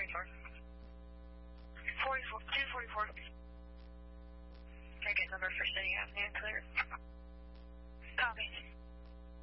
244. 244. Target number for City Avenue, clear. Copy.